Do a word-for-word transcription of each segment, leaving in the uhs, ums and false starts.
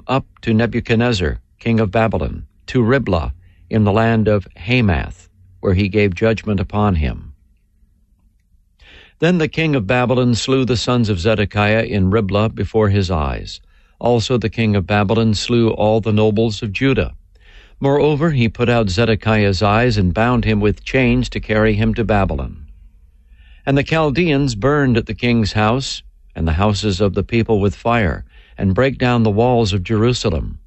up to Nebuchadnezzar, king of Babylon, to Riblah, in the land of Hamath, where he gave judgment upon him. Then the king of Babylon slew the sons of Zedekiah in Riblah before his eyes. Also the king of Babylon slew all the nobles of Judah. Moreover, he put out Zedekiah's eyes and bound him with chains to carry him to Babylon. And the Chaldeans burned at the king's house and the houses of the people with fire, and brake down the walls of Jerusalem.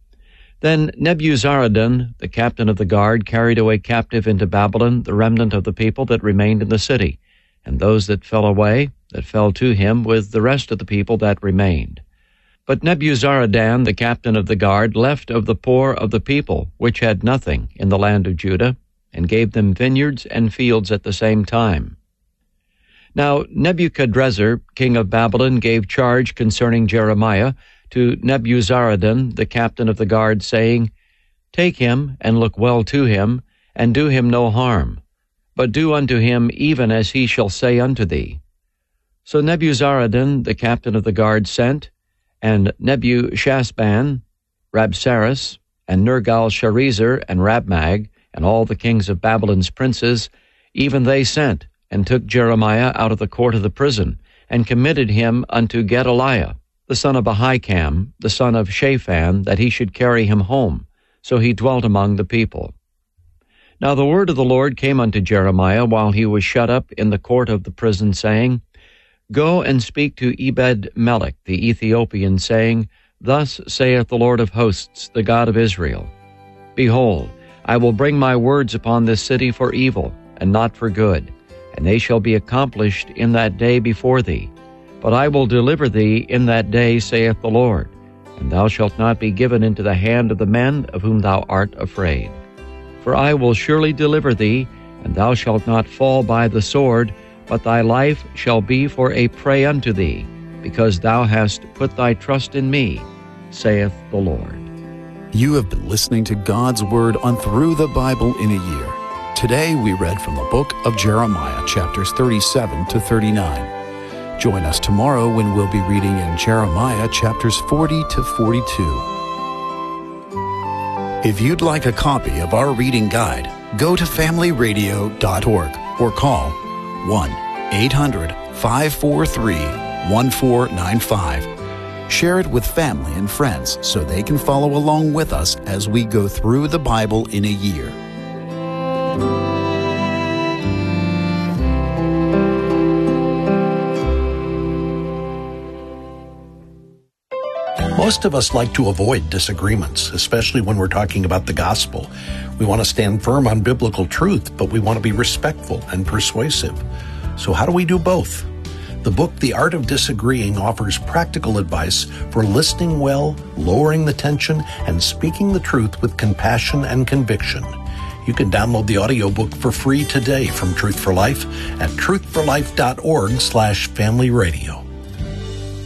Then Nebuzaradan, the captain of the guard, carried away captive into Babylon the remnant of the people that remained in the city, and those that fell away, that fell to him with the rest of the people that remained. But Nebuzaradan, the captain of the guard, left of the poor of the people, which had nothing, in the land of Judah, and gave them vineyards and fields at the same time. Now Nebuchadrezzar, king of Babylon, gave charge concerning Jeremiah to Nebuzaradan, the captain of the guard, saying, Take him, and look well to him, and do him no harm, but do unto him even as he shall say unto thee. So Nebuzaradan, the captain of the guard, sent, and Nebushazban, Rabsaris, and Nergal-Sharezer, and Rabmag, and all the kings of Babylon's princes, even they sent, and took Jeremiah out of the court of the prison, and committed him unto Gedaliah, the son of Ahikam, the son of Shaphan, that he should carry him home. So he dwelt among the people. Now the word of the Lord came unto Jeremiah while he was shut up in the court of the prison, saying, Go and speak to Ebed-melech the Ethiopian, saying, Thus saith the Lord of hosts, the God of Israel, Behold, I will bring my words upon this city for evil, and not for good, and they shall be accomplished in that day before thee. But I will deliver thee in that day, saith the Lord, and thou shalt not be given into the hand of the men of whom thou art afraid. For I will surely deliver thee, and thou shalt not fall by the sword, but thy life shall be for a prey unto thee, because thou hast put thy trust in me, saith the Lord. You have been listening to God's Word on Through the Bible in a Year. Today we read from the book of Jeremiah, chapters thirty-seven to thirty-nine. Join us tomorrow when we'll be reading in Jeremiah chapters forty to forty-two. If you'd like a copy of our reading guide, go to family radio dot org or call one eight hundred, five four three, one four nine five. Share it with family and friends so they can follow along with us as we go through the Bible in a year. Most of us like to avoid disagreements, especially when we're talking about the gospel. We want to stand firm on biblical truth, but we want to be respectful and persuasive. So how do we do both? The book, The Art of Disagreeing, offers practical advice for listening well, lowering the tension, and speaking the truth with compassion and conviction. You can download the audiobook for free today from Truth for Life at truth for life dot org slash family radio.